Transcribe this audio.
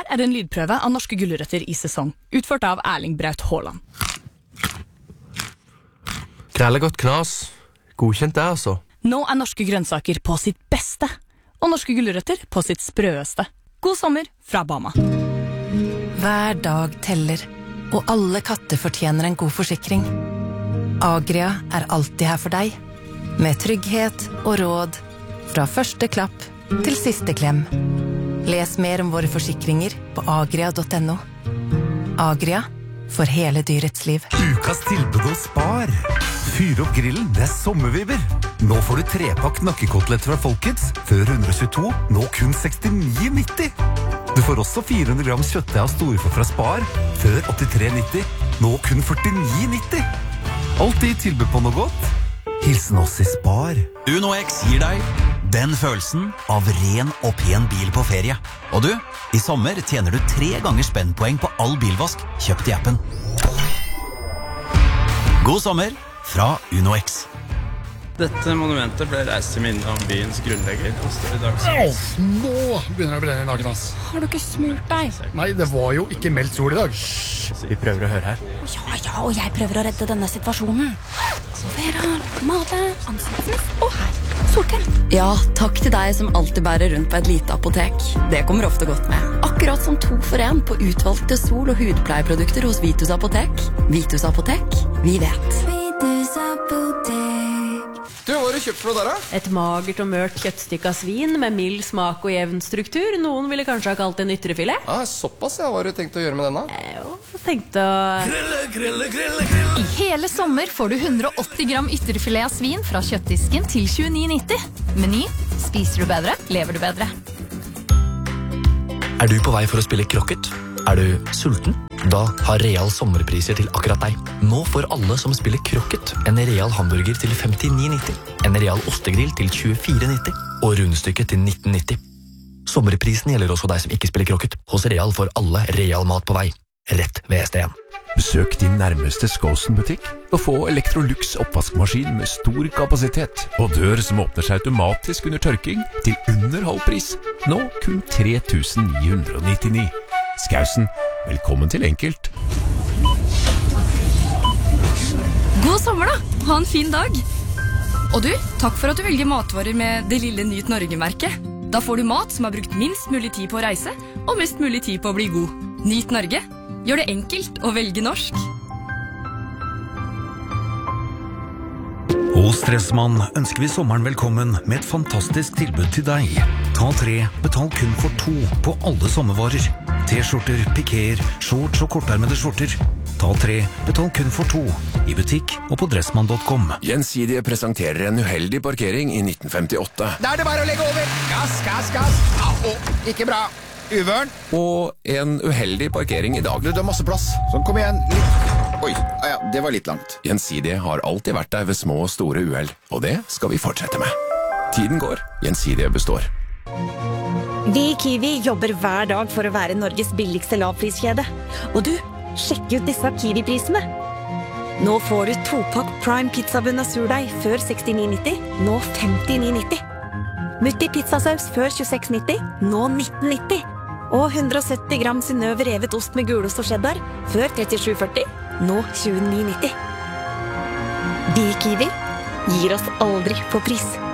en lydprøve av norske gulrøtter i sesong, utført av Erling Braut Haaland. Krellegodt knas. Godkjent det, altså. Nå norske grønnsaker på sitt beste, og norske gulrøtter på sitt sprøeste. God sommer fra Bama. Hver dag teller, og alle katter fortjener en god forsikring. Agria alltid her for deg, med trygghet og råd, fra første klapp til siste klem. Les mer om våre forsikringer på agria.no. Agria, for hele dyrets liv. Ukas tilbud hos Spar. Fyr opp grillen, det sommerviber. Nå får du 3-pakk nakkekotelett fra Folkets, før 122, nå kun 69,90. Du får også 400 gram kjøttdeig av storfe fra Spar, før 83,90, nå kun 49,90. Alltid tilbud på noe godt. Hilsen oss i Spar. UnoX gir deg den følelsen av ren og pen bil på ferie. Og du, i sommer tjener du 3 ganger spennpoeng på all bilvask kjøpt i appen. God sommer fra UnoX. Dette monumentet ble reist til minne om byens grunnlegger. Nå begynner det å brenne i nakken, ass. Har du ikke smurt deg? Nei, det var jo ikke meldt sol i dag. Vi prøver å høre her. Ja, og jeg prøver å redde denne situasjonen. Vera, male, ansikten og her. Solkrem. Ja, takk til deg som alltid bærer rundt på et lite apotek. Det kommer ofte godt med. Akkurat som 2 for 1 på utvalgte sol- og hudpleieprodukter hos Vitus Apotek. Vitus Apotek, vi vet. Vitus Apotek. Du, hva har du kjøpt for noe der, da? Et magert og mørkt kjøttstykke av svin med mild smak og jevn struktur. Noen ville kanskje ha kalt det en ytrefilet. Såpass, ja. Hva har du tenkt å gjøre med denne? Tenkte å... I hele sommer får du 180 gram ytterfilet av svin fra kjøttdisken til 29,90. Meny. Spiser du bedre, lever du bedre. Du på vei for å spille krokket? Du sulten? Da har Real sommerpriser til akkurat deg. Nå får alle som spiller krokket en Real hamburger til 59,90, en Real ostegrill til 24,90 og rundstykket til 19,90. Sommerprisen gjelder også deg som ikke spiller krokket. Hos Real får alle Real mat på vei. Rett ved ST1. Besøk din nærmeste Skåsen-butikk og få Electrolux oppvaskmaskin med stor kapasitet og dør som åpner seg automatisk under tørking til under halv pris. Nå kun 3.999. Skausen, velkommen til Enkelt. God sommer da, ha en fin dag. Og du, takk for at du velger matvarer med det lille Nyt Norge-merket. Da får du mat som har brukt minst mulig tid på å reise, og mest mulig tid på å bli god. Nyt Norge, gjør det enkelt å velge norsk. Hos Stressmann ønsker vi sommeren velkommen med et fantastisk tilbud til deg. Ta 3, betal kun for 2 på alle sommervarer. T-skjorter, pikéer, shorts og kortarmede skjorter. Ta 3, betal kun for 2 i butikk og på dressmann.com. Gjensidige presenterer en uheldig parkering i 1958. Da det bare å legge over. Gass. Ikke bra. Uvørn. Og en uheldig parkering i dag. Du har masse plass. Sånn, kom igjen. Oi, ja, det var litt langt. Gjensidige har alltid vært der ved små og store uheld, og det skal vi fortsette med. Tiden går, Gjensidige består. Vi i Kiwi jobber hver dag for å være Norges billigste lavpriskjede. Og du, sjekk ut disse Kiwi-prisene. Nå får du 2-pakk Prime pizzabunn av surdeig før 69,90, nå 59,90. Mutti pizzasaus før 26,90, nå 19,90. Og 170 gram Synnøve revet ost med gulost og cheddar før 37,40, nå 29,90. Vi i Kiwi gir oss aldri på pris.